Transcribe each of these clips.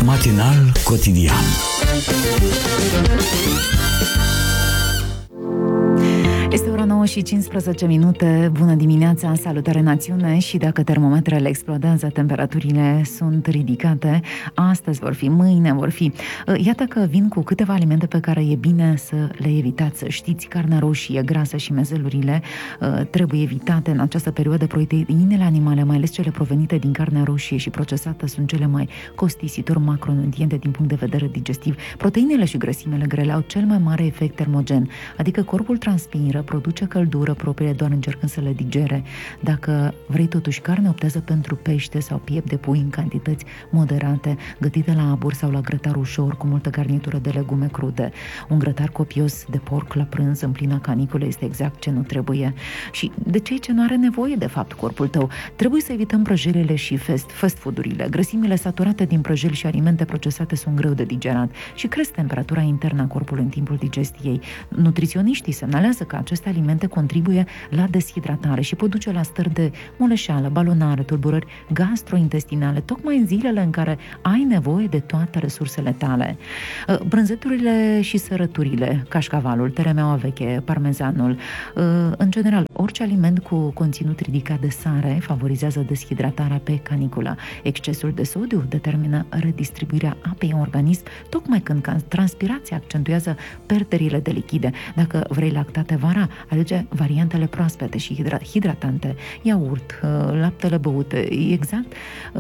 Matinal cotidian. Este ora 9:15. Bună dimineața, salutare națiune. Și dacă termometrele explodează, temperaturile sunt ridicate. Astăzi vor fi, mâine vor fi. Iată că vin cu câteva alimente pe care e bine să le evitați. Să știți, carnea roșie, grasă și mezelurile trebuie evitate în această perioadă. Proteinele animale, mai ales cele provenite din carnea roșie și procesată, sunt cele mai costisitori macronutriente din punct de vedere digestiv. Proteinele și grăsimile grele au cel mai mare efect termogen, adică corpul transpiră, produce căldură proprie doar încercând să le digere. Dacă vrei totuși carne, optează pentru pește sau piept de pui în cantități moderate, gătite la abur sau la grătar ușor, cu multă garnitură de legume crude. Un grătar copios de porc la prânz în plină caniculă este exact ce nu trebuie. Și de ce nu are nevoie, de fapt, corpul tău? Trebuie să evităm prăjelile și fast food-urile. Grăsimile saturate din prăjeli și alimente procesate sunt greu de digerat și cresc temperatura internă a corpului în timpul digestiei. Nutriționiștii semnalează că aceste alimente contribuie la deshidratare și pot duce la stări de moleșeală, balonare, tulburări gastrointestinale, tocmai în zilele în care ai nevoie de toate resursele tale. Brânzeturile și sărăturile, cașcavalul, teremeaua veche, parmezanul, în general, orice aliment cu conținut ridicat de sare favorizează deshidratarea pe caniculă. Excesul de sodiu determină redistribuirea apei în organism, tocmai când transpirația accentuează pierderile de lichide. Dacă vrei lactate vara, alege variantele proaspete și hidratante, iaurt, laptele băute, exact,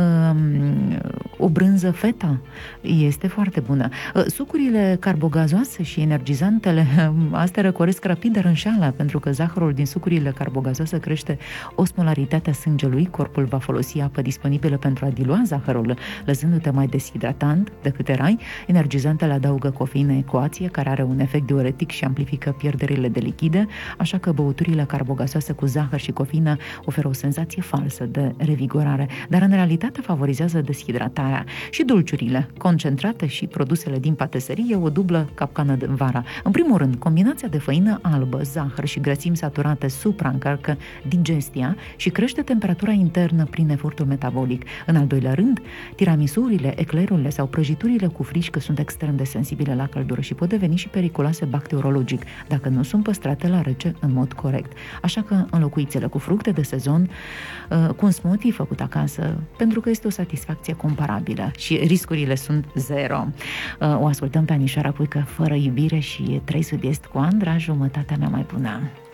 o brânză feta este foarte bună. Sucurile carbogazoase și energizantele, astea răcoresc rapid, dar înșală, pentru că zahărul din sucurile carbogazoase crește osmolaritatea sângelui, corpul va folosi apă disponibilă pentru a dilua zahărul, lăsându-te mai deshidratant decât erai. Energizantele adaugă cofeină în ecuație, care are un efect diuretic și amplifică pierderile de lichide, așa că băuturile carbogazoase cu zahăr și cofeină oferă o senzație falsă de revigorare, dar în realitate favorizează deshidratarea. Și dulciurile, concentrate și produsele din pateserie, o dublă capcană de vara. În primul rând, combinația de făină albă, zahăr și grăsimi saturate supraîncarcă digestia și crește temperatura internă prin efortul metabolic. În al doilea rând, tiramisurile, eclerurile sau prăjiturile cu frișcă sunt extrem de sensibile la căldură și pot deveni și periculoase bacteriologic dacă nu sunt păstrate la rece în mod corect. Așa că înlocuiți-le cu fructe de sezon, cu un smoothie făcut acasă, pentru că este o satisfacție comparabilă și riscurile sunt zero. O ascultăm pe Anișoara Puică, Fără iubire, și 3 Sud-Est cu Andra, jumătatea mea mai bună.